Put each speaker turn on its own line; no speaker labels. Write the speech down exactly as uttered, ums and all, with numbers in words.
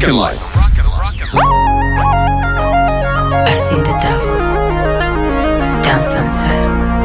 Rockin' Life.
I've seen the devil down Sunset.